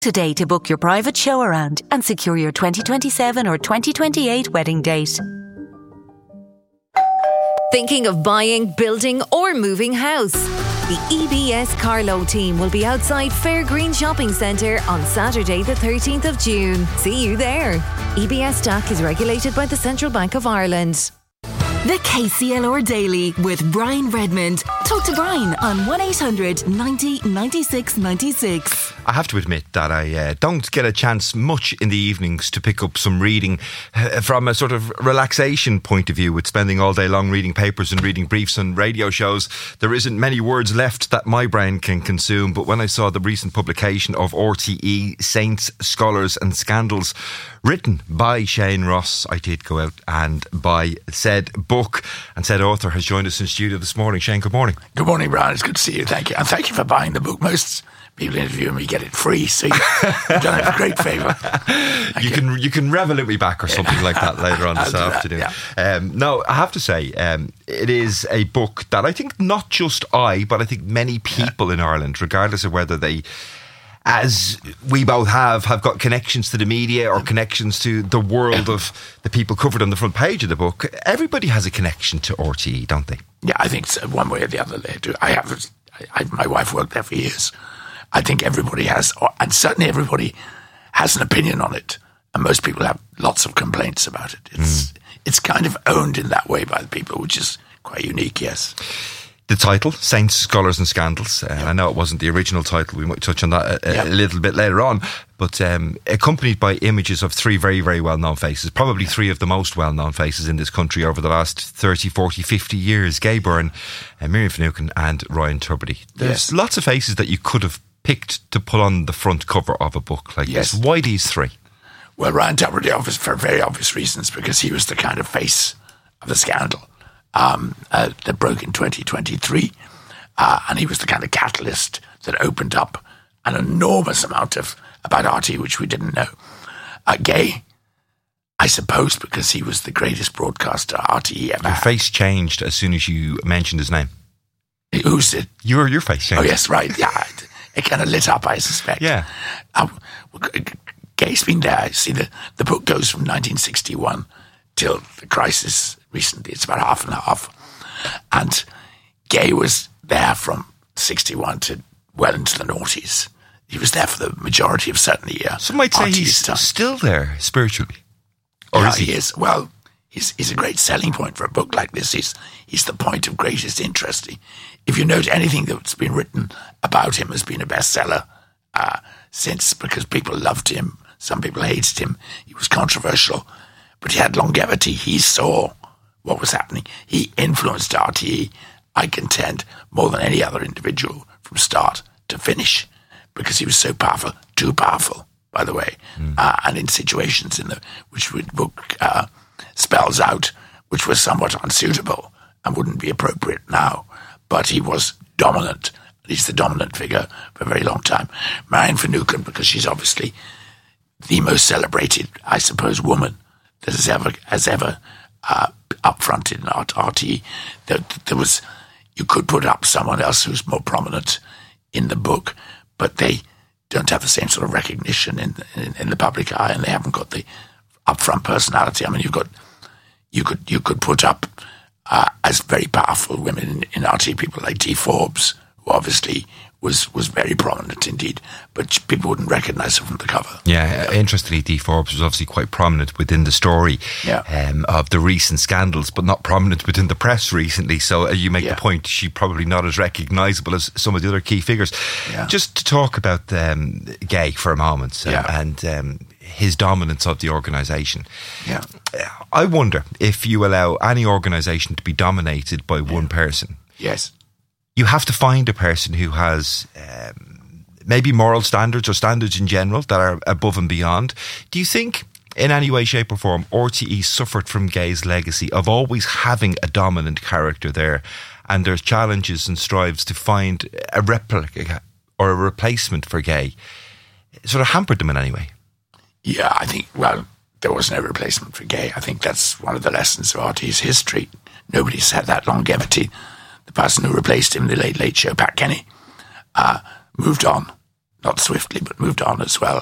Today to book your private show around and secure your 2027 or 2028 wedding date. Thinking of buying, building or moving house? The EBS Carlow team will be outside Fairgreen Shopping Centre on Saturday the 13th of June. See you there. EBS DAC is regulated by the Central Bank of Ireland. The KCLR Daily with Brian Redmond. Talk to Brian on 1800 90 96 96. I have to admit that I don't get a chance much in the evenings to pick up some reading from a sort of relaxation point of view, with spending all day long reading papers and reading briefs and radio shows. There isn't many words left that my brain can consume, but when I saw the recent publication of RTE Saints, Scholars and Scandals, written by Shane Ross, I did go out and buy said book, and said author has joined us in studio this morning. Shane, good morning. Good morning, Brian. It's good to see you. Thank you. And thank you for buying the book. Most people interviewing me get it free, so you've done a great favour. You can revel at me back or something like that later on this afternoon. No, I have to say, it is a book that I think not just I, but I think many people in Ireland, regardless of whether they, as we both have got connections to the media or connections to the world of the people covered on the front page of the book, everybody has a connection to RTE, don't they? Yeah, I think so, one way or the other they do. My wife worked there for years. I think everybody has, and certainly everybody has an opinion on it. And most people have lots of complaints about it. It's kind of owned in that way by the people, which is quite unique, yes. The title, Saints, Scholars and Scandals. I know it wasn't the original title. We might touch on that a little bit later on. But accompanied by images of three very, very well-known faces, probably three of the most well-known faces in this country over the last 30, 40, 50 years. Gay Byrne, Miriam Finucane and Ryan Tubridy. There's lots of faces that you could have picked to put on the front cover of a book like this. Why these three? Well, Ryan Tubridy, for very obvious reasons, because he was the kind of face of the scandal that broke in 2023, and he was the kind of catalyst that opened up an enormous amount about RTE which we didn't know. Gay, I suppose, because he was the greatest broadcaster RTE ever Your had. face changed as soon as you mentioned his name. Who's it? Your face changed. Oh yes, right. Yeah, it kind of lit up, I suspect. Yeah. Gay's been there. See, the book goes from 1961 till the crisis recently. It's about half and half. And Gay was there from 61 to well into the noughties. He was there for the majority of certainly Some might say he's still there spiritually. Or is he? He is. Well, he's a great selling point for a book like this. He's the point of greatest interest. If you note, anything that's been written about him has been a bestseller since, because people loved him. Some people hated him. He was controversial. But he had longevity. He saw what was happening. He influenced RTE, I contend, more than any other individual from start to finish, because he was so powerful, too powerful, by the way, and in situations which the book spells out, which was somewhat unsuitable and wouldn't be appropriate now. But he was dominant. He's the dominant figure for a very long time. Miriam Finucane, because she's obviously the most celebrated, I suppose, woman that has ever upfronted in RTE. There was, you could put up someone else who's more prominent in the book, but they don't have the same sort of recognition in the public eye, and they haven't got the upfront personality. I mean, you could put up as very powerful women in RTE, people like Dee Forbes, who obviously was very prominent indeed, but people wouldn't recognise her from the cover. Yeah, interestingly, Dee Forbes was obviously quite prominent within the story of the recent scandals, but not prominent within the press recently. So you make the point, she's probably not as recognisable as some of the other key figures. Yeah. Just to talk about Gay for a moment and his dominance of the organisation. Yeah. I wonder if you allow any organisation to be dominated by one person. Yes. You have to find a person who has maybe moral standards or standards in general that are above and beyond. Do you think in any way, shape or form RTE suffered from Gay's legacy of always having a dominant character there, and there's challenges and strives to find a replica or a replacement for Gay? It sort of hampered them in any way? Yeah, I think, well, there was no replacement for Gay. I think that's one of the lessons of RTE's history. Nobody's had that longevity. The person who replaced him, the Late Late Show, Pat Kenny, moved on. not swiftly, but moved on as well.